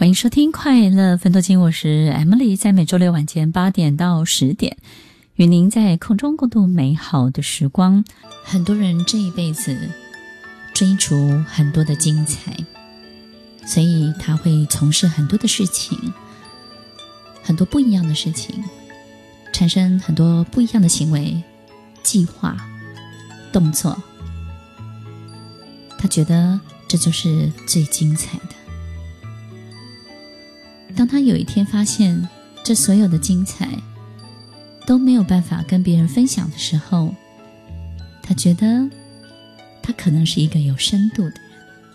欢迎收听快乐分多金，我是 Emily， 在每周六晚间8点到10点，与您在空中共度美好的时光。很多人这一辈子追逐很多的精彩，所以他会从事很多的事情，很多不一样的事情，产生很多不一样的行为、计划、动作。他觉得这就是最精彩的。当他有一天发现这所有的精彩都没有办法跟别人分享的时候，他觉得他可能是一个有深度的人。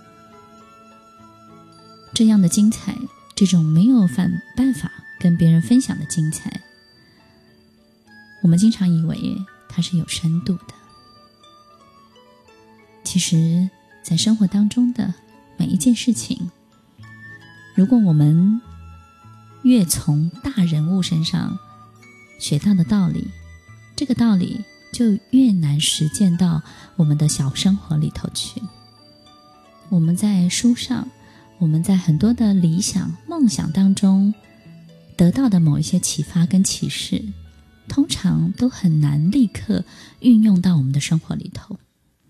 这样的精彩，这种没有办法跟别人分享的精彩，我们经常以为它是有深度的。其实在生活当中的每一件事情，如果我们越从大人物身上学到的道理，这个道理就越难实践到我们的小生活里头去。我们在书上，我们在很多的理想梦想当中得到的某一些启发跟启示，通常都很难立刻运用到我们的生活里头。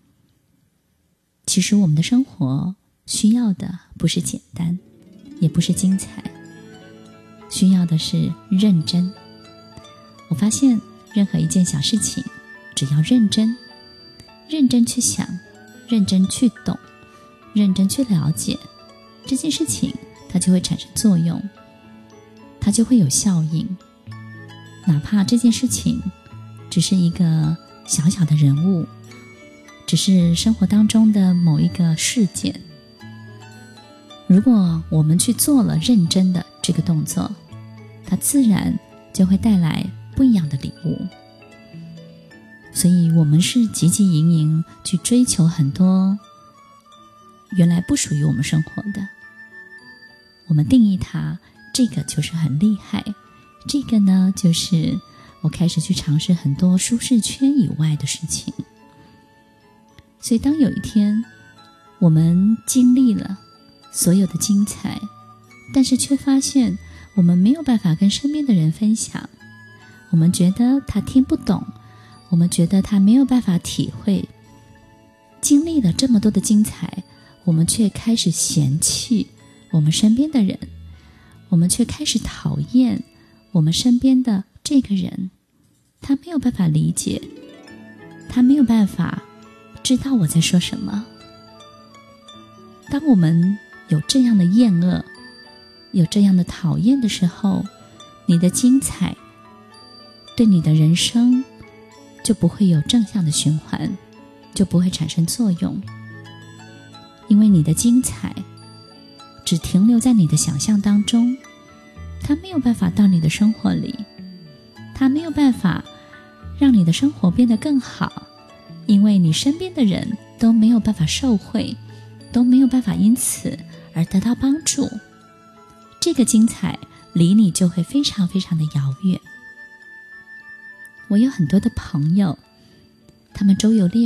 其实我们的生活需要的不是简单，也不是精彩，需要的是认真。我发现任何一件小事情，只要认真去想，认真去懂，认真去了解，这件事情它就会产生作用，它就会有效应。哪怕这件事情只是一个小小的人物，只是生活当中的某一个事件，如果我们去做了认真的这个动作，它自然就会带来不一样的礼物。所以我们是汲汲营营去追求很多原来不属于我们生活的，我们定义它，这个就是很厉害，这个呢就是我开始去尝试很多舒适圈以外的事情。所以当有一天我们经历了所有的精彩，但是却发现我们没有办法跟身边的人分享，我们觉得他听不懂，我们觉得他没有办法体会，经历了这么多的精彩，我们却开始嫌弃我们身边的人，我们却开始讨厌我们身边的这个人，他没有办法理解，他没有办法知道我在说什么。当我们有这样的厌恶，有这样的讨厌的时候，你的精彩对你的人生就不会有正向的循环，就不会产生作用。因为你的精彩只停留在你的想象当中，它没有办法到你的生活里，它没有办法让你的生活变得更好，因为你身边的人都没有办法受惠，都没有办法因此而得到帮助，这个精彩离你就会非常非常的遥远。我有很多的朋友，他们周游列